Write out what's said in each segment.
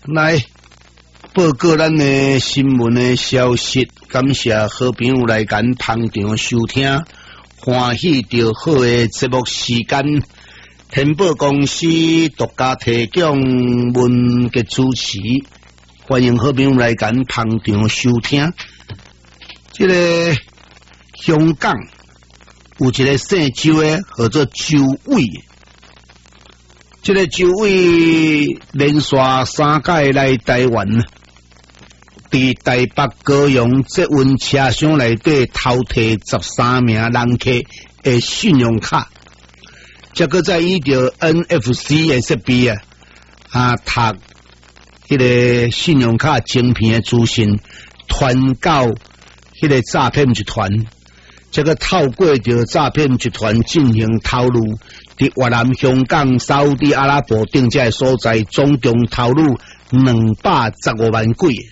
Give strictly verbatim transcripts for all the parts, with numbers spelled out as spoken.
来报告咱的新闻的消息，感谢好朋友来赶捧场收听，欢喜着好的节目时间。天宝公司独家提供文嘅主持，欢迎好朋友来赶捧场收听。这个香港有一个姓周的，叫做周伟。这个周伟连续三届来台湾，伫台北、高雄捷运车厢内底偷摕十三名人客的信用卡，这个在伊着 N F C 的设备啊，啊，读迄个信用卡晶片的资讯，传到迄个诈骗集团。这个透过着诈骗集团进行投入，伫越南、香港、沙特阿拉伯等这个所在，总共投入两百十五万几。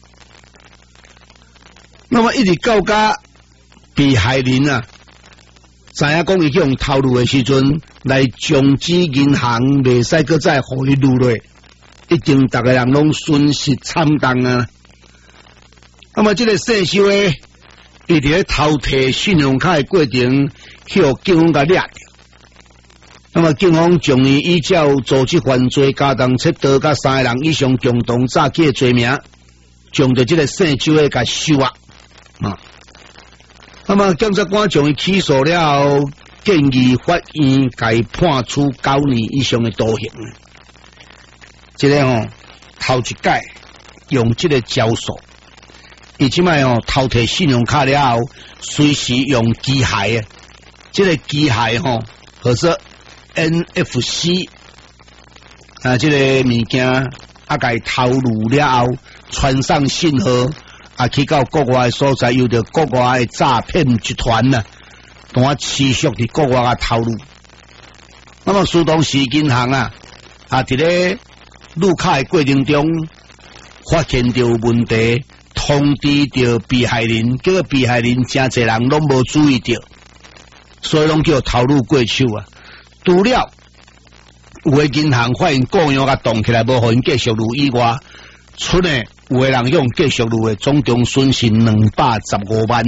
那么一直到甲被害人啊，知影讲伊用投入的时阵，来终止银行袂使搁再互伊入落，一定逐个人拢损失惨重啊。那么这个姓周的。伊伫咧偷摕信用卡的过程，去互警方甲抓着。那么警方将伊依照组织犯罪、加重窃盗甲三个人以上共同诈欺的罪名，将着这个姓周的甲收押。啊，那么检察官将伊起诉了后，建议法院甲伊判处九年以上的徒刑。这个哦，头一届用这个招数。伊即摆哦偷摕信用卡了后，随时用机械啊，这个机械吼、哦，或者 N F C 啊，这个物件啊，甲伊投入了后，传上信号啊，去到国外的所在，由着国外的诈骗集团呐，同啊持续伫国外啊投入。那么苏东市银行啊，啊伫咧入卡的过程中，发现到问题。通知着被害人，结果被害人真侪人拢无注意到，所以拢叫投入过手啊。除了有的银行发现雇佣甲动起来，无互因继续入以外，出呢有的人用继续入的，总共损失两百十五万。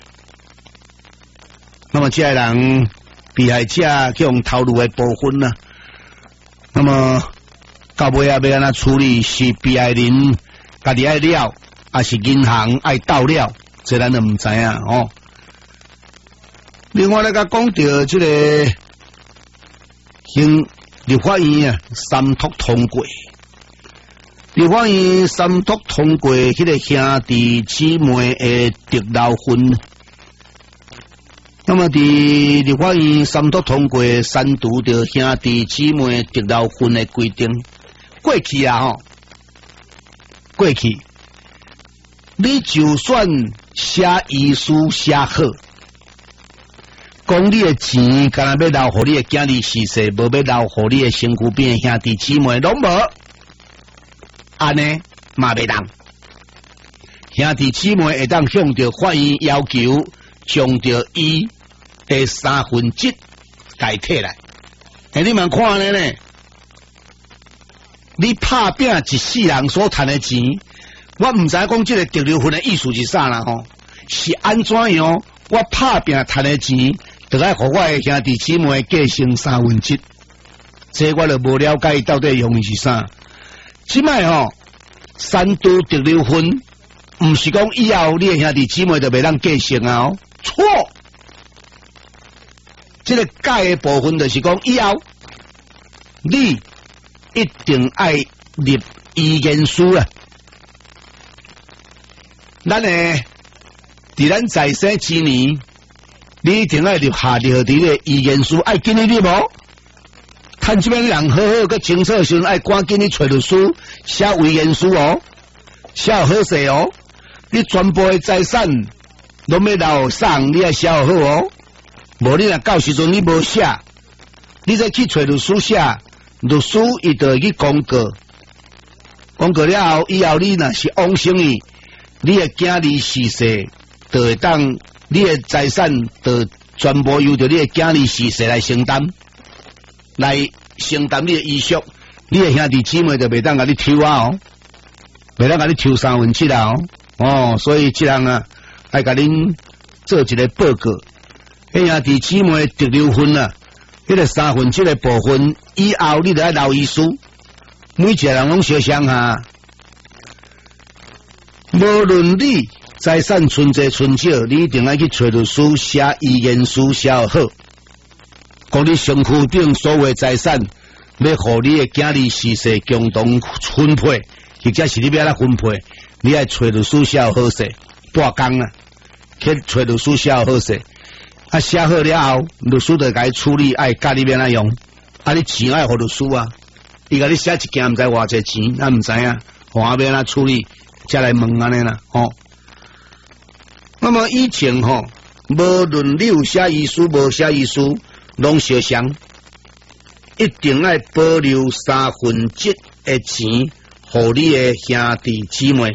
那么这个人被害者去用投入的部分呢？那么到尾啊要安怎处理？是被害人家己爱了？还是银行爱倒了，这咱就唔知影哦。另外咧，甲讲到这个经立法院啊三读通过，立法院三读通过迄个兄弟姊妹的特留分。那么伫立法院三读通过三读着兄弟姊妹特留分的规定，过去啊吼，过去。你就算写遗书写好，讲你的钱，干那要留互你的囝儿逝世，无要留互你的身躯边的兄弟姊妹，拢无，安尼嘛袂当。兄弟姊妹会当向着法院要求，将着伊的三分之改摕来。哎，你们看呢呢？你拍拼一世人所赚的钱。我唔知讲这个特留分的意思是啥啦吼，是安怎样？我拍拼赚的钱，就爱互我的兄弟姊妹继承三分之，这我就无了解到底用意是啥。即摆吼，三度特留分，唔是讲以后你的兄弟姊妹就袂当继承啊、哦，错。这个改的部分就是讲以后，你一定爱立遗言书啊。咱呢，伫咱在生之年，你一定爱立下着伫个遗言书，爱紧你你无？趁即摆人好好个清楚时，爱赶紧你找律师写遗言书哦，写好势哦。你全部的财产拢要留送，你爱写好哦。无你若到时阵你无写，你再去找律师写，律师伊就会去公告，公告了后，以后你若是往生伊。你的囝儿逝世，就会当你的财产，就全部由着你的囝儿逝世来承担，来承担你的遗属， 你的兄弟姊妹就袂当甲你抽啊哦，袂当甲你抽三分七啊哦，哦，所以这人啊，爱甲恁做一个报告，迄兄弟姊妹得六分啊，迄、那个三分七的部分以后你就要留意书，每一个人拢小想下，无论你财产存济存少，你一定要去找律师写遗言书写好，讲你身躯顶所有财产。要互你的囝儿逝世共同分配，或者是你要来分配，你爱找律师写好势，半工啊，去找律师写好势，啊写好了后，律师就该处理，爱教你要哪用，啊你钱爱互律师啊，伊甲你写一件毋知偌济钱，咱毋知影，我要哪处理，才来问安尼啦，吼。那么以前吼，无论你有写遗书无写遗书，拢相像。一定要保留三分之的钱，互你的兄弟姊妹，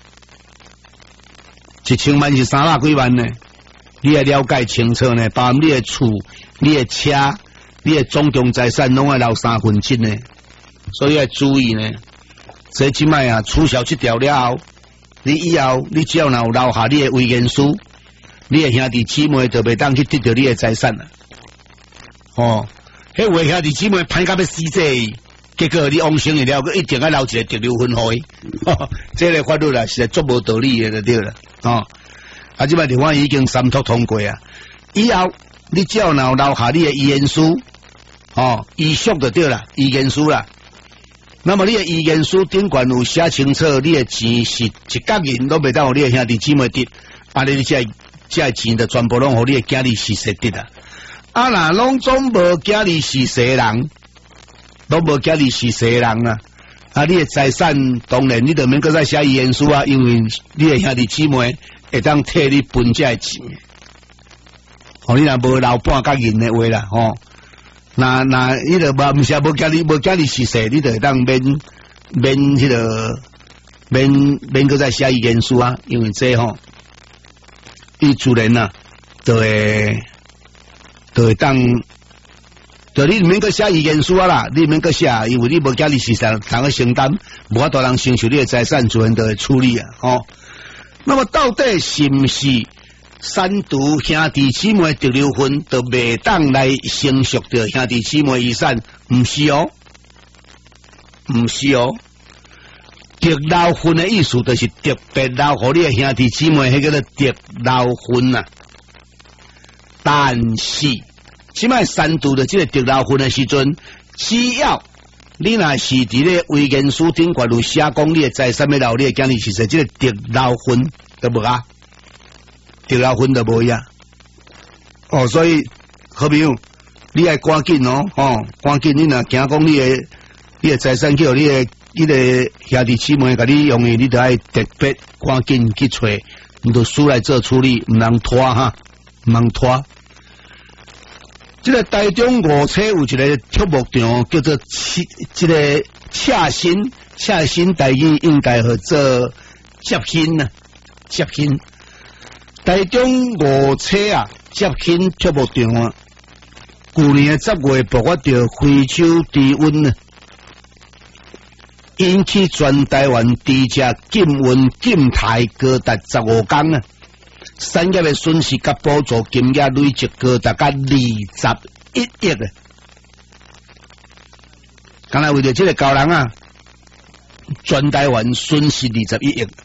一千万是三百几万呢？你要了解清楚呢，包含你的厝、你的车、你的总共财产，拢要留三分之呢。所以要注意呢，这即摆啊，取消这条了后，你以后你只要有留下你的遗言书，你的兄弟姊妹就袂当去得到你的财产啦。哦。迄位兄弟姊妹歹甲要死济，结果你往生了，佢一定要留一个得六分互伊，这个法律啦是足无道理的就对啦，哦，啊，即摆地方已经三读通过啊，以后你只要有留下你的遗言书，哦，遗嘱就对啦，遗言书啦。那么你的遗言书顶管有写清楚，你的钱是一角银都袂当互你的兄弟姊妹得，啊，你这这钱就全部拢互你的囝儿逝世得啦。啊！若拢总无囝儿逝世的人，拢无囝儿逝世的人啊！啊，你的财产当然你就免搁再写遗言书啊，因为你的兄弟姊妹会当替你分这的钱。哦，你若无留半角银的话啦，吼，那那你就无毋是无囝儿无囝儿逝世，你就会当免免迄、那个免免搁再写遗言书啊，因为这吼，伊自然啊，就会。就会当，就你唔免个写遗言书啊啦，你唔免个写，因为你无家己事实通去承担，无法度人承受你的财产，自然就会处理啊。哦，那么到底是唔是三独兄弟姊妹得六分，就袂当来承受着兄弟姊妹遗产？唔是哦，唔是哦，得六分的意思就是特别留互你的兄弟姊妹，迄个叫做得六分啊。但是，即摆三度的这个得留分的时阵，只要你若是伫咧遗言书顶挂有写讲你的财产要留你的囝儿，其实这个得留分都无啊，得留分都无呀。哦，所以好朋友，你爱赶紧哦，哦，赶紧你若惊讲你的你的财产叫你的你的兄弟姊妹甲你用的，你就爱特别赶紧去找律师来做处理，唔能拖哈，唔能拖。这个台中五车有一个畜牧场叫做这个洽新，洽新台语应该叫做接新啊，接新。台中五车啊，接新畜牧场啊，去年十月爆发着非洲低温啊，引起全台湾地价禁温禁台高达十五天啊。产业的损失甲补助金额累积高达甲二十一亿啊！刚才为着这个高人啊，全台湾损失二十一亿。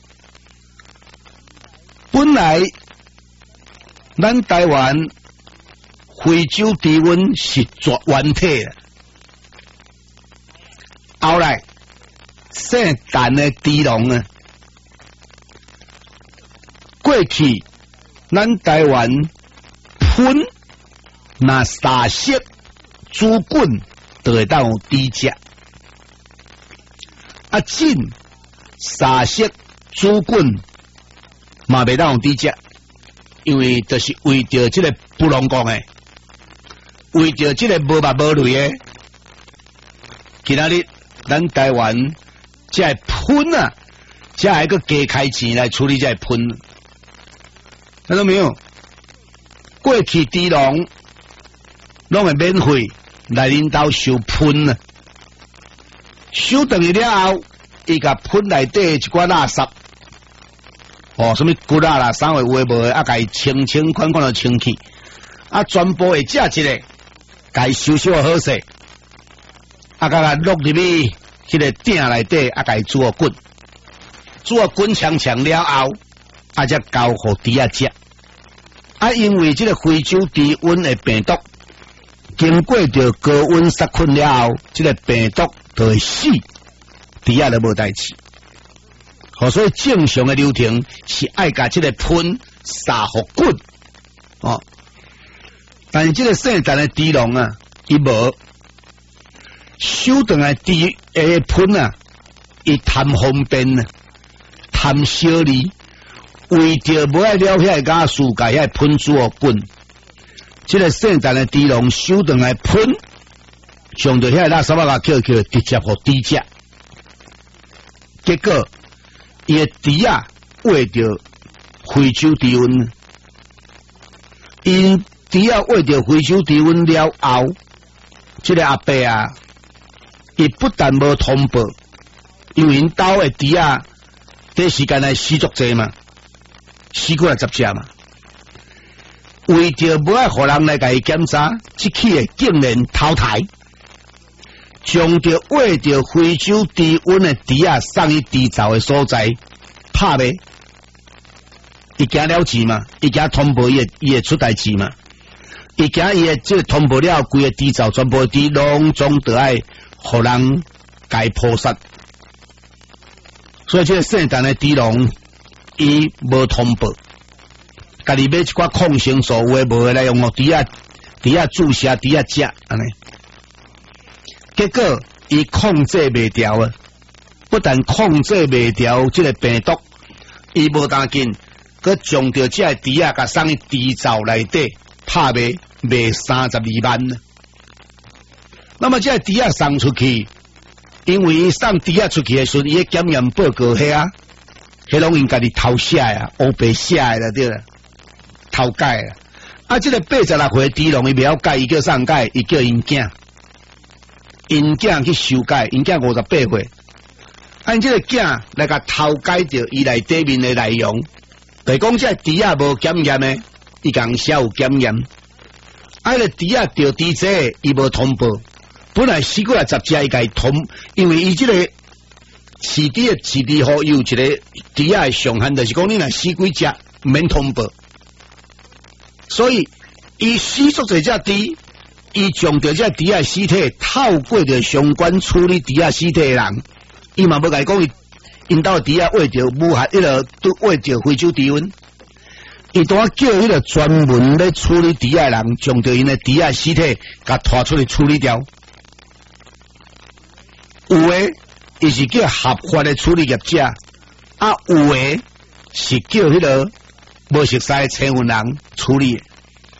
本来咱台湾非洲低温是绝原体啊，后来圣诞的猪笼啊。过去，咱台湾喷那沙色猪滚就会当有低价，啊进沙色猪滚嘛袂当有低价，因为就是为着这个不拢讲诶，为着这个无目无类诶，今仔日咱台湾才会喷啊，才会个加开钱来处理这喷。看到没有？过去猪笼拢会免费来恁兜收喷啊， 收等于了后，伊甲喷内底一寡垃圾，哦，什么骨啊啦、啥话有诶无诶，啊，甲伊清清款款就清去，啊，全部会食一个，甲伊收收好势，啊，甲甲落入去迄个鼎内底，啊，甲伊煮啊滚，煮啊滚强强了后，啊，才交互猪仔食。啊，因为这个非洲低温的病毒，经过着高温杀菌了后，这个病毒就会死，猪仔就无代志。好，所以正常的流程是爱甲这个喷杀互滚，哦。但是这个圣诞的猪笼啊，伊无收顿来猪的喷啊，伊贪方便啊，贪小利。为着无爱了遐家事，甲遐喷煮哦滚，这个圣诞的猪笼收顿来喷，上着遐垃圾仔捡捡，直接互猪食。结果伊的猪啊喂着非洲低温，因猪啊喂着非洲低温了后，这个阿伯啊，伊不但无通报，因为因兜的猪啊，这时间来死足济嘛。死过来十只嘛，为着无爱互人来甲伊检查，即起诶竟然淘汰，将着喂着非洲低温诶猪啊送去猪槽诶所在拍卖，伊惊了钱嘛，伊惊通报伊会伊会出代志嘛，伊惊伊诶即个通报了，规个猪槽全部猪拢总得爱互人甲伊破杀，所以即个圣诞诶猪笼。伊无通报，家己买一寡抗生素，有诶无诶来用互猪仔猪仔注射猪仔食安尼，结果伊控制袂掉啊！不但控制袂掉即个病毒，伊无当紧，佮将着即个猪仔甲送去猪槽内底拍卖，卖三十二万。那么即个猪仔送出去，因为伊送猪仔出去诶时阵，伊诶检验报告遐啊。迄拢因家己偷写啊，黑白写的啦，对啦，偷改啊。啊，这个八十六岁猪笼伊袂晓改，伊叫啥改？伊叫因囝，因囝去修改，因囝五十八岁，按这个囝来甲偷改着伊内底面的内容，就是讲这猪仔无检验的，伊共写有检验。啊，个猪仔着猪仔，伊无通报，本来死过来十只，伊家通，因为伊这个。饲猪的饲猪户有一个猪仔的上限，就是讲你若死几只免通报，所以伊死足这只猪，伊将着这猪仔尸体透过着相关处理猪仔尸体的人，伊嘛无甲伊讲，因兜猪仔喂着武汉迄个都喂着非洲低温，伊当叫迄个专门咧处理猪仔的人，将着因的猪仔尸体甲拖出去处理掉，有诶。伊是叫合法的处理业者，啊有诶是叫迄个无熟悉的青云人处理的。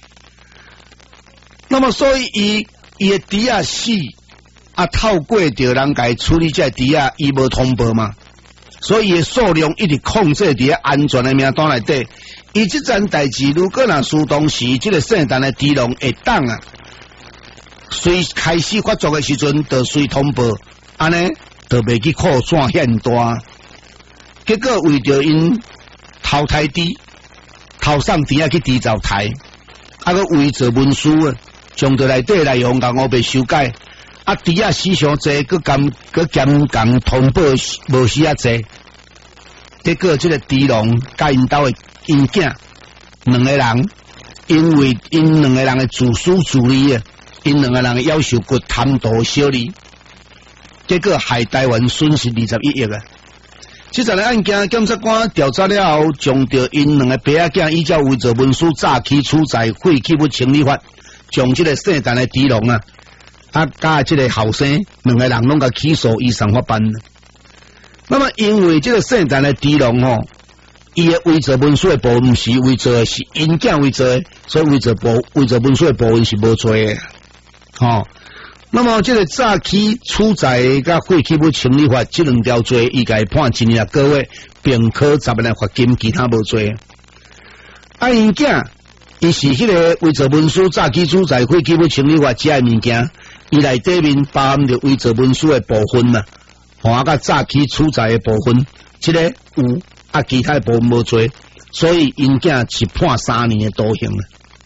那么所以伊伊诶猪仔死，啊透过着人家处理这猪仔，伊无通报嘛，所以伊诶数量一直控制伫安全的名单内底。伊即件代志，如果若输当时，即个圣诞的猪笼会当啊，随开始发作的时阵，就随通报，安尼。就袂去扩散遐大，结果为着因偷太猪，偷送猪仔去猪槽刣，啊个伪造文书啊，将着内底内容共我被修改，啊猪仔死伤济，佮监佮监共通报无死啊济，结果即个猪笼甲因兜的因囝两个人，因为因两个人的自私自利啊，因两个人要求过贪图小利。结果害台湾损失二十一亿啊！这件案件检察官调查了后，将着因两个爸仔囝依照伪造文书诈欺处财废弃物清理法，将这个圣诞的猪笼啊，啊加这个后生两个人拢甲起诉依上法办。那么因为这个圣诞的猪笼吼，伊的伪造文书的部分是伪造的，是因囝伪造的，所以伪造部伪造文书的部分是无罪的，吼、哦。那么这个诈欺处财甲废弃物清理法这两条罪，伊该判一年个月，并可十万的罚金，其他无罪。啊，因囝伊是迄个伪造文书、诈欺处财、废弃物清理法这些物件，伊内底面包含着伪造文书的部分嘛， 换甲早期处在的部分，即、這個有啊，其他部分無做，所以因囝是判三年的徒刑啦。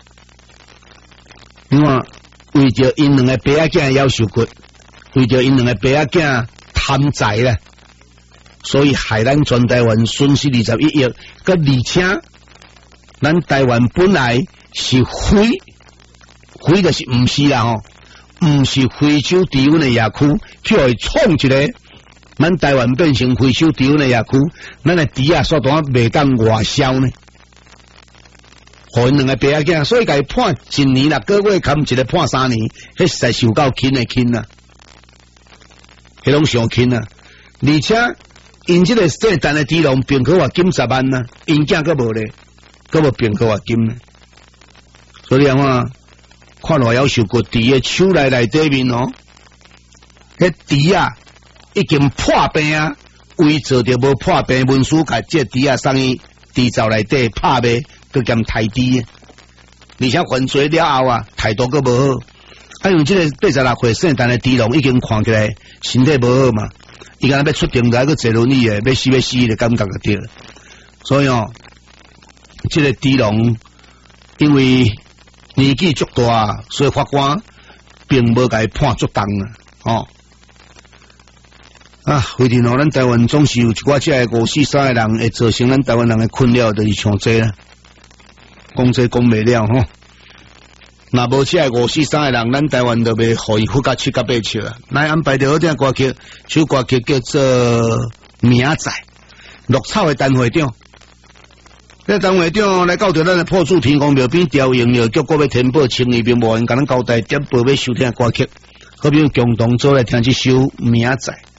你看，為着因兩個爸仔囝夭壽骨，為着因兩個爸仔囝貪財啦，所以害咱全台灣損失二十一億，佮而且咱台灣本來是非非就是毋是啦吼，毋是非洲低溫的野區，卻會創一個。咱台灣變成非洲低溫的野區，咱的豬啊數單未當外銷呢。互因兩個爸仔囝，所以甲伊判一年六個月，冚一個判三年，迄實在受夠輕的輕啊，迄攏上輕啊！而且因即個姓陳的豬農並可話金十萬啊，因囝閣無咧，閣無並可話金呢。所以啊嘛，看落夭壽骨佇個手內內底面哦，迄豬啊！已經破病啊！為做着無破病文書，甲即個豬啊送去豬槽內底拍賣，佮兼刣豬啊！而且犯罪了後啊，態度佮無好。啊，因為即個八十六歲姓陳的豬農已經看起來身體無好嘛，伊敢若要出庭台佮坐輪椅誒，要死要死的感覺就對了。所以哦，即、這個豬農因為年紀足大，所以法官並無甲伊判足重啊！哦。啊，為着吼，咱台灣總是有一寡即個五四三個人，會造成咱台灣人的困擾，就是像這啦。講這講未了吼，若無即個五四三個人，咱台灣就袂互伊付甲七甲八七啦。來安排着好聽歌曲，首歌曲叫做《明仔》，綠草的陳會長。這陳會長來到着咱的破厝天公廟邊調營了，叫各位天保清義並無人甲咱交代點播要收聽歌曲，好比共同做來聽這首《明仔》。